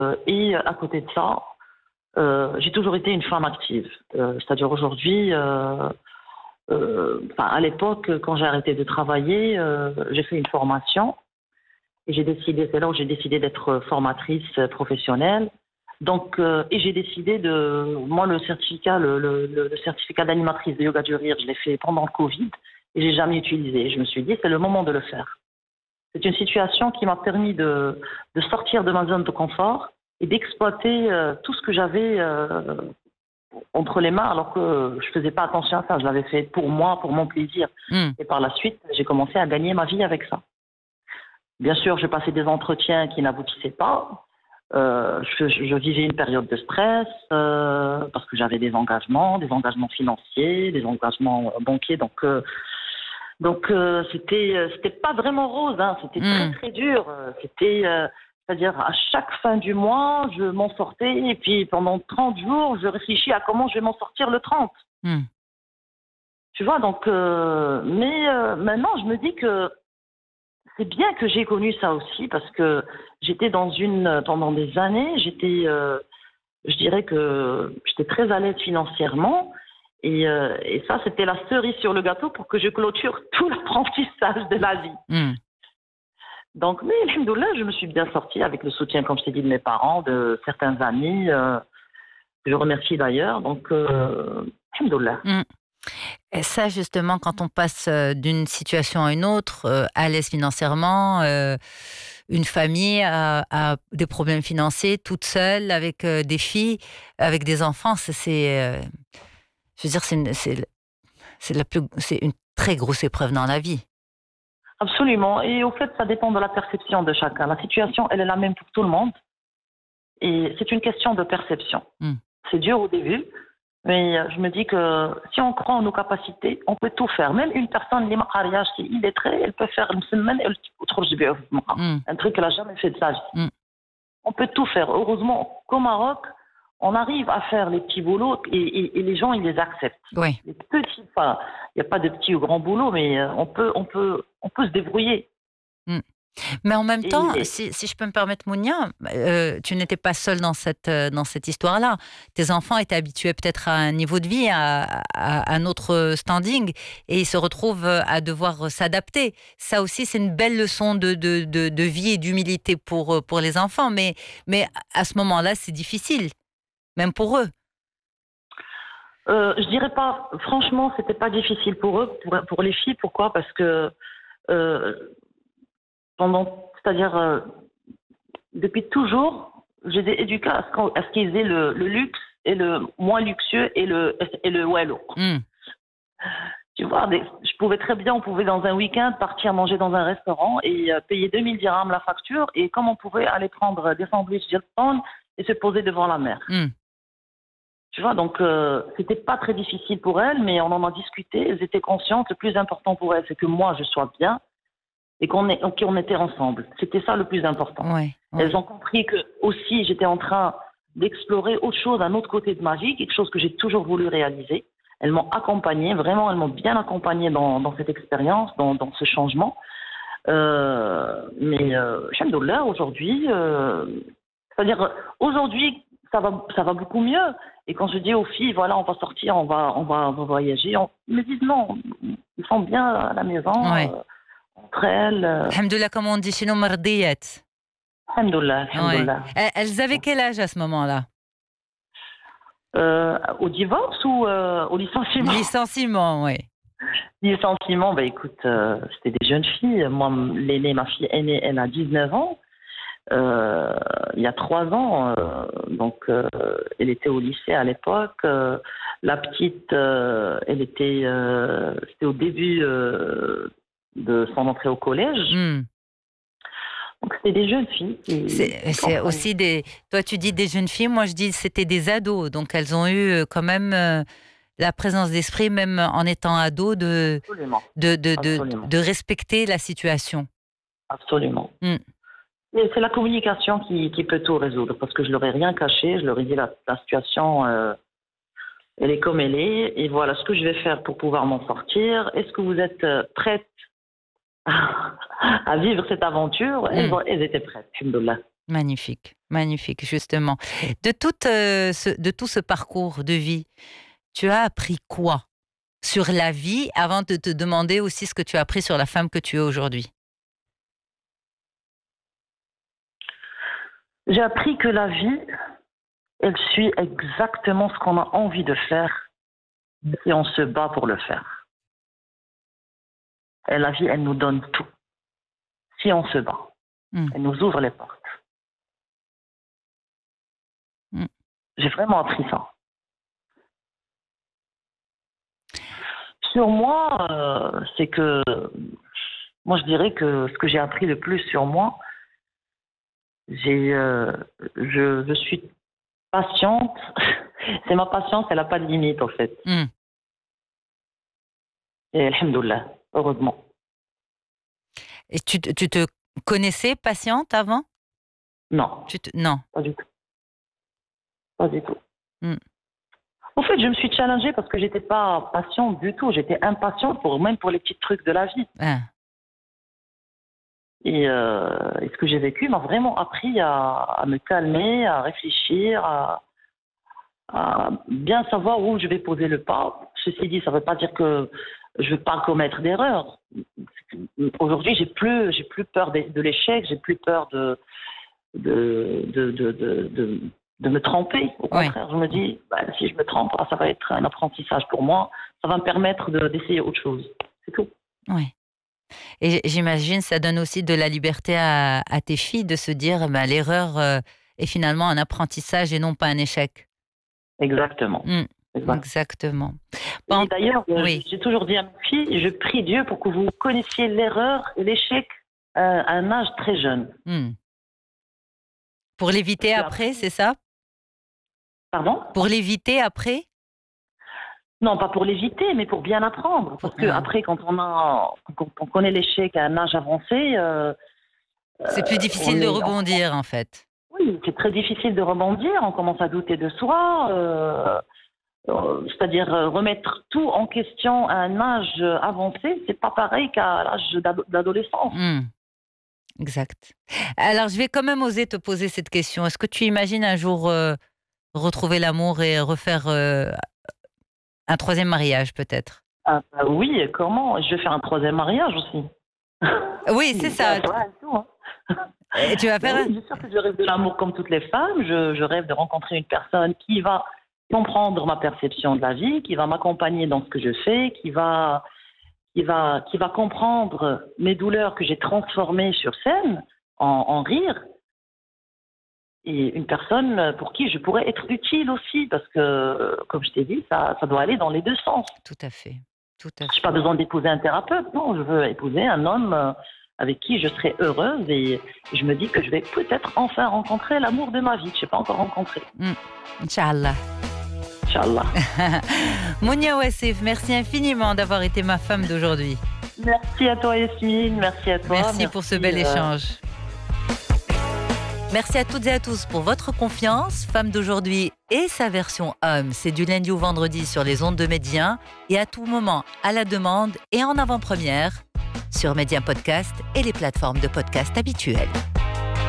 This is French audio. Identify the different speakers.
Speaker 1: Et à côté de ça, j'ai toujours été une femme active. C'est-à-dire aujourd'hui, à l'époque, quand j'ai arrêté de travailler, j'ai fait une formation et c'est là où j'ai décidé d'être formatrice professionnelle. Donc, et j'ai décidé moi, le certificat, le certificat d'animatrice de yoga du rire, je l'ai fait pendant le Covid et j'ai jamais utilisé. Je me suis dit, c'est le moment de le faire. C'est une situation qui m'a permis de sortir de ma zone de confort et d'exploiter tout ce que j'avais entre les mains, alors que je faisais pas attention à ça. Je l'avais fait pour moi, pour mon plaisir. Et par la suite, j'ai commencé à gagner ma vie avec ça. Bien sûr, j'ai passé des entretiens qui n'aboutissaient pas. Je vivais une période de stress parce que j'avais des engagements financiers, des engagements banquiers. Donc c'était pas vraiment rose, hein. C'était très très dur. C'est-à-dire à chaque fin du mois, je m'en sortais et puis pendant 30 jours, je réfléchis à comment je vais m'en sortir le 30. Tu vois, donc mais maintenant je me dis que c'est bien que j'ai connu ça aussi parce que j'étais pendant des années, je dirais que j'étais très à l'aise financièrement et ça c'était la cerise sur le gâteau pour que je clôture tout l'apprentissage de la vie. Donc, mais alhamdoulilah, je me suis bien sortie avec le soutien, comme je t'ai dit, de mes parents, de certains amis, que je remercie d'ailleurs. Donc, alhamdoulilah.
Speaker 2: Et ça, justement, quand on passe d'une situation à une autre, à l'aise financièrement, une famille a des problèmes financiers, toute seule, avec des filles, avec des enfants, je veux dire, c'est une très grosse épreuve dans la vie.
Speaker 1: Absolument. Et au fait, ça dépend de la perception de chacun. La situation, elle est la même pour tout le monde. Et c'est une question de perception. C'est dur au début, mais je me dis que si on croit en nos capacités, on peut tout faire. Même une personne, qui est illettrée, elle peut faire une semaine, un truc qu'elle n'a jamais fait de sa vie. On peut tout faire. Heureusement qu'au Maroc, on arrive à faire les petits boulots et les gens, ils les acceptent.
Speaker 2: Oui.
Speaker 1: Les petits, il n'y a pas de petits ou grands boulots, mais on peut se débrouiller.
Speaker 2: Mais en même temps, si je peux me permettre, Mounia, tu n'étais pas seule dans cette histoire-là. Tes enfants étaient habitués peut-être à un niveau de vie, à un autre standing, et ils se retrouvent à devoir s'adapter. Ça aussi, c'est une belle leçon de vie et d'humilité pour les enfants. Mais à ce moment-là, c'est difficile, même pour eux.
Speaker 1: Je dirais pas, franchement, c'était pas difficile pour eux, pour les filles. Pourquoi ? Parce que depuis toujours, je les ai éduqués à ce qu'ils aient le luxe et le moins luxueux et le wello. Tu vois, je pouvais très bien, on pouvait dans un week-end partir manger dans un restaurant et payer 2000 dirhams la facture, et comme on pouvait aller prendre des sandwichs Jelton et se poser devant la mer. Tu vois, donc c'était pas très difficile pour elles, mais on en a discuté. Elles étaient conscientes. Le plus important pour elles, c'est que moi, je sois bien et qu'on était ensemble. C'était ça le plus important. Elles ont compris que aussi, j'étais en train d'explorer autre chose, un autre côté de ma vie, quelque chose que j'ai toujours voulu réaliser. Elles m'ont accompagnée, vraiment, elles m'ont bien accompagnée dans cette expérience, dans ce changement. Mais alhamdoulilah, aujourd'hui, c'est-à-dire aujourd'hui, ça va beaucoup mieux. Et quand je dis aux filles, voilà, on va sortir, on va voyager, ils me disent non, ils sont bien à la maison, entre elles.
Speaker 2: Alhamdoulilah, comme on dit chez nous, mardiyat.
Speaker 1: Alhamdoulilah, alhamdoulilah.
Speaker 2: Elles avaient quel âge à ce moment-là ?
Speaker 1: Au divorce ou au licenciement ?
Speaker 2: Licenciement, oui.
Speaker 1: Licenciement, écoute, c'était des jeunes filles. Moi, l'aînée, ma fille aînée, elle a 19 ans. Il y a 3 ans, donc elle était au lycée à l'époque. La petite, elle était, c'était au début de son entrée au collège. Donc c'était des jeunes filles.
Speaker 2: C'est aussi Toi, tu dis des jeunes filles, moi je dis c'était des ados. Donc elles ont eu quand même la présence d'esprit, même en étant ados, de respecter la situation.
Speaker 1: Absolument. Et c'est la communication qui peut tout résoudre, parce que je leur ai rien caché, je leur ai dit la situation, elle est comme elle est, et voilà ce que je vais faire pour pouvoir m'en sortir. Est-ce que vous êtes prêtes à vivre cette aventure ? Elles étaient prêtes, alhamdoulilah.
Speaker 2: Magnifique, magnifique, justement. De tout ce parcours de vie, tu as appris quoi sur la vie avant de te demander aussi ce que tu as appris sur la femme que tu es aujourd'hui?
Speaker 1: J'ai appris que la vie, elle suit exactement ce qu'on a envie de faire et on se bat pour le faire. Et la vie, elle nous donne tout. Si on se bat, elle nous ouvre les portes. J'ai vraiment appris ça. Sur moi, c'est que, moi je dirais que ce que j'ai appris le plus sur moi, je suis patiente. C'est ma patience, elle n'a pas de limite en fait. Et alhamdoulilah, heureusement.
Speaker 2: Et tu te connaissais patiente avant?
Speaker 1: Non.
Speaker 2: Non.
Speaker 1: Pas du tout. Pas du tout. En fait, je me suis challengée parce que j'étais pas patiente du tout. J'étais impatiente même pour les petits trucs de la vie. Et ce que j'ai vécu m'a vraiment appris à me calmer, à réfléchir, à bien savoir où je vais poser le pas. Ceci dit, ça ne veut pas dire que je ne vais pas commettre d'erreurs. Aujourd'hui, j'ai plus peur de l'échec, j'ai plus peur de me tromper. Au contraire, je me dis, si je me trompe, ça va être un apprentissage pour moi. Ça va me permettre d'essayer autre chose. C'est tout.
Speaker 2: Oui. Et j'imagine ça donne aussi de la liberté à tes filles de se dire l'erreur est finalement un apprentissage et non pas un échec.
Speaker 1: Exactement.
Speaker 2: Exactement.
Speaker 1: Et d'ailleurs, j'ai toujours dit à mes filles, je prie Dieu pour que vous connaissiez l'erreur et l'échec à un âge très jeune.
Speaker 2: Pour l'éviter après, c'est ça?
Speaker 1: Pardon?
Speaker 2: Pour l'éviter après?
Speaker 1: Non, pas pour l'éviter, mais pour bien apprendre. Parce que après, quand on connaît l'échec à un âge avancé,
Speaker 2: c'est plus difficile de rebondir, en fait.
Speaker 1: Oui, c'est très difficile de rebondir. On commence à douter de soi. C'est-à-dire remettre tout en question à un âge avancé, c'est pas pareil qu'à l'âge d'adolescence.
Speaker 2: Exact. Alors, je vais quand même oser te poser cette question. Est-ce que tu imagines un jour retrouver l'amour et refaire un troisième mariage, peut-être?
Speaker 1: Oui, comment? Je vais faire un troisième mariage aussi.
Speaker 2: Oui, c'est ça. Et tu vas faire
Speaker 1: bien sûr que je rêve de l'amour comme toutes les femmes. Je rêve de rencontrer une personne qui va comprendre ma perception de la vie, qui va m'accompagner dans ce que je fais, qui va comprendre mes douleurs que j'ai transformées sur scène en rire. Et une personne pour qui je pourrais être utile aussi, parce que, comme je t'ai dit, ça doit aller dans les deux sens.
Speaker 2: Tout à fait.
Speaker 1: Je n'ai pas besoin d'épouser un thérapeute, non, je veux épouser un homme avec qui je serai heureuse et je me dis que je vais peut-être enfin rencontrer l'amour de ma vie que je n'ai pas encore rencontré.
Speaker 2: Inch'Allah.
Speaker 1: Inch'Allah.
Speaker 2: Mounia Wassif, merci infiniment d'avoir été ma femme d'aujourd'hui.
Speaker 1: Merci à toi Yasmine, merci à toi.
Speaker 2: Merci pour ce bel échange. Merci à toutes et à tous pour votre confiance. Femme d'aujourd'hui et sa version homme, c'est du lundi au vendredi sur les ondes de Média et à tout moment à la demande et en avant-première sur Média Podcast et les plateformes de podcast habituelles.